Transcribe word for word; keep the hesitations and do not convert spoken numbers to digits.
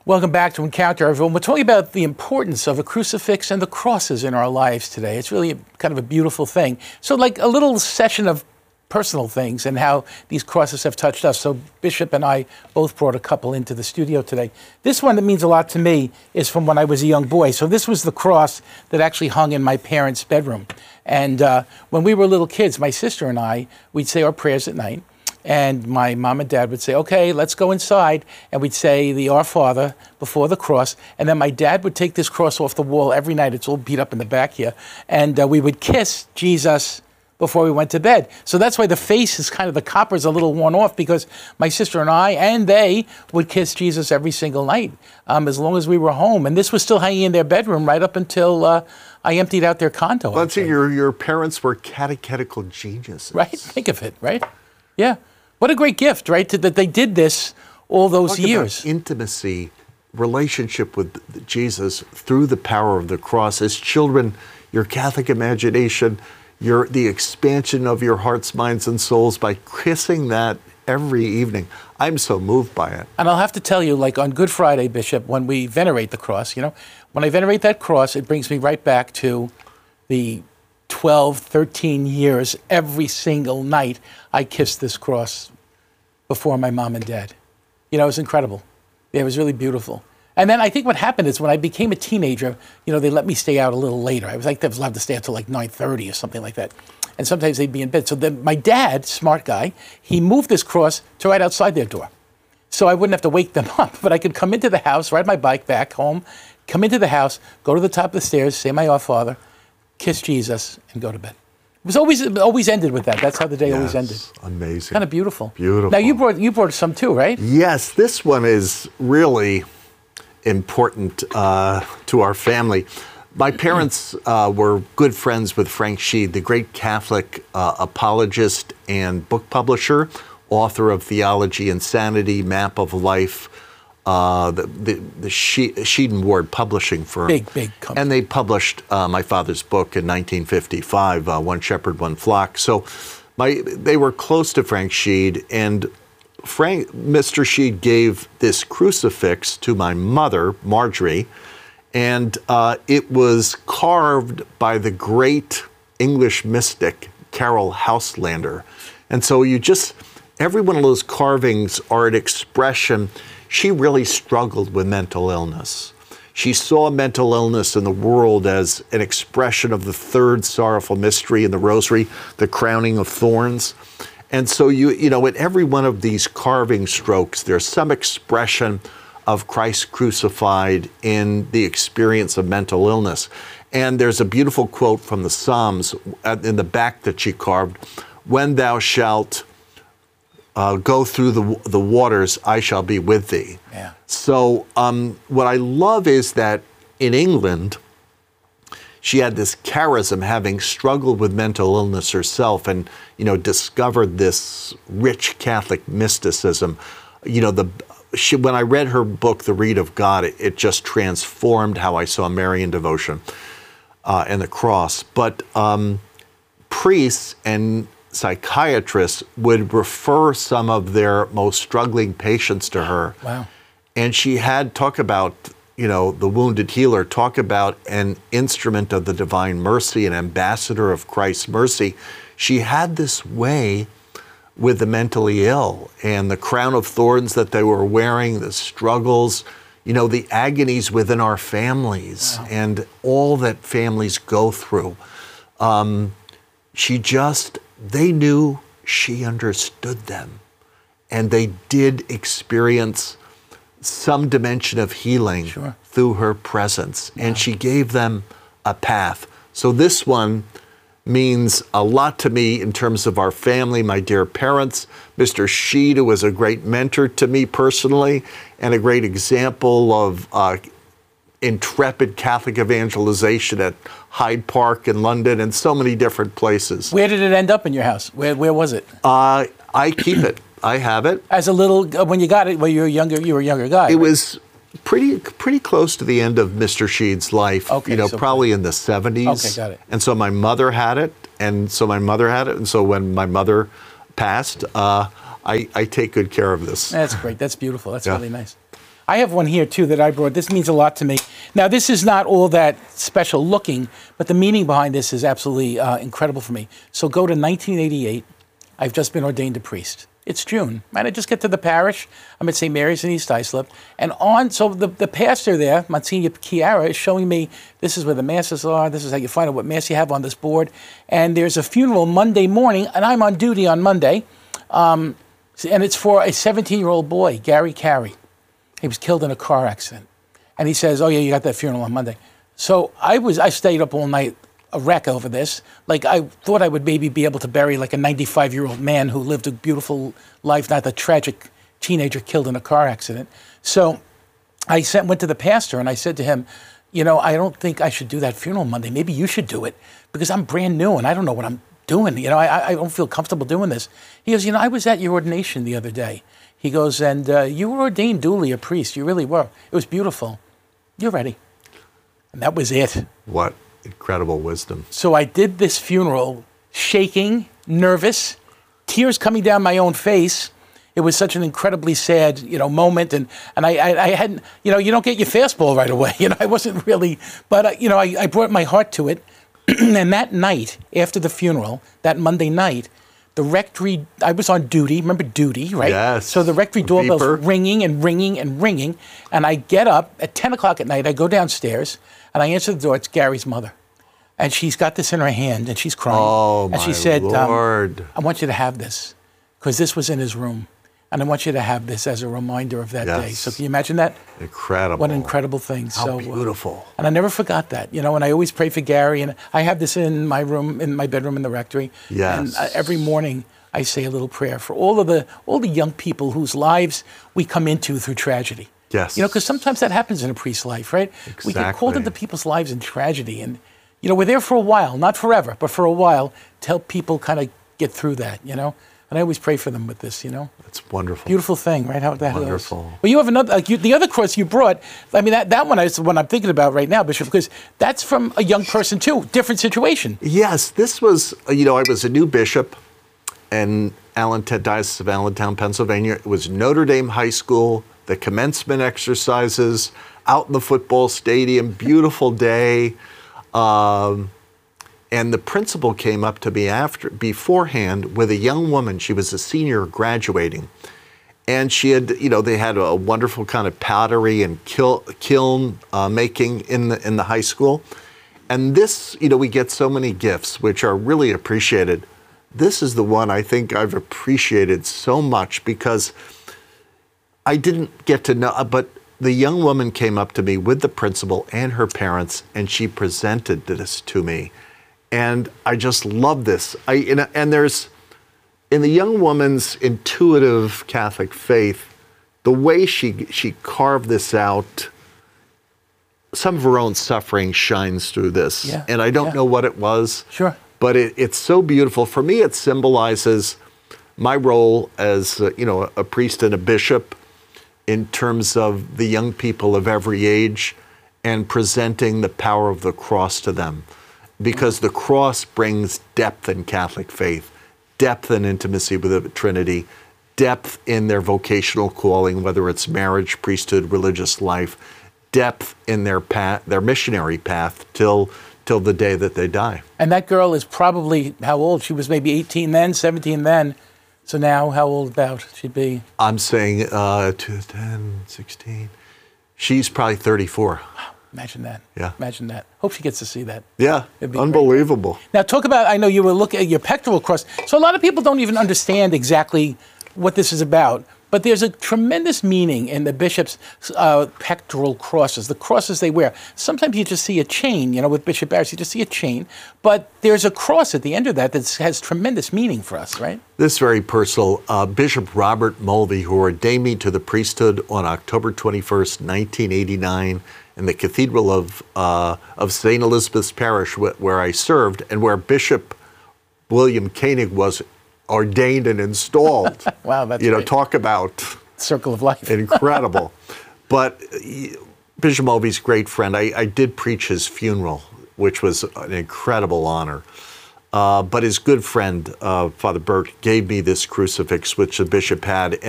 Welcome back to Encounter, everyone. We're talking about the importance of a crucifix and the crosses in our lives today. It's really a, kind of a beautiful thing. So like a little session of personal things and how these crosses have touched us. So Bishop and I both brought a couple into the studio today. This one that means a lot to me is from when I was a young boy. So this was the cross that actually hung in my parents' bedroom. And uh, when we were little kids, my sister and I, we'd say our prayers at night. And my mom and dad would say, okay, let's go inside. And we'd say the Our Father before the cross. And then my dad would take this cross off the wall every night. It's all beat up in the back here. And uh, we would kiss Jesus before we went to bed. So that's why the face is kind of, the copper is a little worn off, because my sister and I and they would kiss Jesus every single night um, as long as we were home. And this was still hanging in their bedroom right up until uh, I emptied out their condo. Let's see, your, your parents were catechetical geniuses. Right? Think of it, right? Yeah. What a great gift, right? To, that they did this all those Talk years. About intimacy, relationship with Jesus through the power of the cross. As children, your Catholic imagination, your the expansion of your hearts, minds, and souls by kissing that every evening. I'm so moved by it. And I'll have to tell you, like on Good Friday, Bishop, when we venerate the cross, you know, when I venerate that cross, it brings me right back to the twelve, thirteen years, every single night, I kissed this cross before my mom and dad. You know, it was incredible. It was really beautiful. And then I think what happened is when I became a teenager, you know, they let me stay out a little later. I was like, I was allowed to stay until like nine thirty or something like that. And sometimes they'd be in bed. So then my dad, smart guy, he moved this cross to right outside their door. So I wouldn't have to wake them up, but I could come into the house, ride my bike back home, come into the house, go to the top of the stairs, say my Our Father, kiss Jesus, and go to bed. It was always it always ended with that. That's how the day yes, always ended. Amazing. Kind of beautiful. Beautiful. Now you brought you brought some too, right? Yes, this one is really important uh, to our family. My parents uh, were good friends with Frank Sheed, the great Catholic uh, apologist and book publisher, author of Theology and Sanity, Map of Life, uh, the, the, the she Sheed and Ward publishing firm. Big, big company. And they published uh, my father's book in nineteen fifty-five, uh, One Shepherd, One Flock. So my they were close to Frank Sheed, and Frank, Mister Sheed gave this crucifix to my mother, Marjorie, and uh, it was carved by the great English mystic, Carol Houselander. And so you just, every one of those carvings are an expression. She really struggled with mental illness. She saw mental illness in the world as an expression of the third sorrowful mystery in the Rosary, the crowning of thorns. And so, you you know, in every one of these carving strokes, there's some expression of Christ crucified in the experience of mental illness. And there's a beautiful quote from the Psalms in the back that she carved, "When thou shalt uh, go through the, the waters, I shall be with thee." Yeah. So um, what I love is that in England, she had this charism, having struggled with mental illness herself, and you know discovered this rich Catholic mysticism. You know, the she, when I read her book, The Reed of God, it, it just transformed how I saw Marian devotion uh, and the cross. But um, priests and psychiatrists would refer some of their most struggling patients to her. Wow. And she had talk about, you know, the wounded healer, talk about an instrument of the divine mercy, an ambassador of Christ's mercy. She had this way with the mentally ill, and the crown of thorns that they were wearing, the struggles, you know, the agonies within our families. Wow. And all that families go through. Um, she just, they knew she understood them, and they did experience some dimension of healing. Sure. Through her presence. Wow. And she gave them a path. So this one means a lot to me in terms of our family, my dear parents, Mister Sheed, who was a great mentor to me personally, and a great example of uh, intrepid Catholic evangelization at Hyde Park in London and so many different places. Where did it end up in your house? Where, where was it? Uh, I keep it. I have it. As a little, when you got it, when you were younger, you were a younger guy. It right? was pretty pretty close to the end of Mister Sheed's life. Okay, you know, so probably in the seventies. Okay, got it. And so my mother had it, and so my mother had it, and so when my mother passed, uh, I, I take good care of this. That's great. That's beautiful. That's Yeah. really nice. I have one here, too, that I brought. This means a lot to me. Now, this is not all that special looking, but the meaning behind this is absolutely uh, incredible for me. So go to nineteen eighty-eight. I've just been ordained a priest. It's June. And I just get to the parish. I'm at Saint Mary's in East Islip. And on, so the, the pastor there, Monsignor Chiara, is showing me this is where the masses are. This is how you find out what mass you have on this board. And there's a funeral Monday morning, and I'm on duty on Monday. Um, and it's for a seventeen-year-old boy, Gary Carey. He was killed in a car accident. And he says, oh, yeah, you got that funeral on Monday. So I was, I stayed up all night, a wreck over this. Like, I thought I would maybe be able to bury like a ninety-five-year-old man who lived a beautiful life, not the tragic teenager killed in a car accident. So I sent, went to the pastor and I said to him, you know, I don't think I should do that funeral Monday. Maybe you should do it because I'm brand new and I don't know what I'm doing. You know, I, I don't feel comfortable doing this. He goes, you know, I was at your ordination the other day. He goes, and uh, you were ordained duly a priest. You really were. It was beautiful. You're ready. And that was it. What incredible wisdom. So I did this funeral shaking, nervous, tears coming down my own face. It was such an incredibly sad, you know, moment. And, and I, I, I hadn't, you know, you don't get your fastball right away. You know, I wasn't really, but, uh, you know, I, I brought my heart to it. And that night, after the funeral, that Monday night, the rectory, I was on duty, remember duty, right? Yes. So the rectory doorbell's Beeper. ringing and ringing and ringing. And I get up at ten o'clock at night, I go downstairs, and I answer the door. It's Gary's mother. And she's got this in her hand, and she's crying. Oh, and she my said, Lord. Um, I want you to have this, because this was in his room. And I want you to have this as a reminder of that day. Yes. So can you imagine that? Incredible. What an incredible thing. How so, uh, beautiful. and I never forgot that, you know, and I always pray for Gary. And I have this in my room, in my bedroom in the rectory. Yes. And uh, every morning I say a little prayer for all of the all the young people whose lives we come into through tragedy. Yes. You know, because sometimes that happens in a priest's life, right? We get called Exactly. into people's lives in tragedy. And, you know, we're there for a while, not forever, but for a while to help people kind of get through that, you know? And I always pray for them with this, you know? That's wonderful. Beautiful thing, right? How that Wonderful. Is. Well, you have another, like you, the other cross you brought, I mean, that, that one is the one I'm thinking about right now, Bishop, because that's from a young person too, different situation. Yes, this was, uh, you know, I was a new bishop in Allentown, Diocese of Allentown, Pennsylvania. It was Notre Dame High School, the commencement exercises, out in the football stadium, beautiful day. Um, and the principal came up to me after, beforehand with a young woman. She was a senior graduating. And she had, you know, they had a wonderful kind of pottery and kil, kiln uh, making in the, in the high school. And this, you know, we get so many gifts, which are really appreciated. This is the one I think I've appreciated so much because I didn't get to know, but the young woman came up to me with the principal and her parents, and she presented this to me. And I just love this. I, and, and there's, in the young woman's intuitive Catholic faith, the way she she carved this out, some of her own suffering shines through this. Yeah, and I don't yeah. know what it was. Sure. But it, it's so beautiful. For me, it symbolizes my role as, uh, you know, a priest and a bishop in terms of the young people of every age and presenting the power of the cross to them. Because the cross brings depth in Catholic faith, depth and intimacy with the Trinity, depth in their vocational calling, whether it's marriage, priesthood, religious life, depth in their path, their missionary path till till the day that they die. And that girl is probably, how old? She was maybe eighteen then, seventeen then. So now, how old about she'd be? I'm saying uh, ten, sixteen. She's probably thirty-four. Imagine that. Yeah. Imagine that. Hope she gets to see that. Yeah, It'd be unbelievable. Now, talk about, I know you were looking at your pectoral cross. So a lot of people don't even understand exactly what this is about. But there's a tremendous meaning in the bishop's uh, pectoral crosses, the crosses they wear. Sometimes you just see a chain, you know, with Bishop Barris, you just see a chain. But there's a cross at the end of that that has tremendous meaning for us, right? This is very personal. Uh, Bishop Robert Mulvey, who ordained me to the priesthood on October twenty-first, nineteen eighty-nine, in the Cathedral of uh, of Saint Elizabeth's Parish, wh- where I served, and where Bishop William Koenig was ordained and installed. Wow, that's you know, great. talk about Circle of life. incredible. But uh, Bishop Mulvey's great friend. I, I did preach his funeral, which was an incredible honor. Uh, but his good friend, uh, Father Burt, gave me this crucifix, which the bishop had.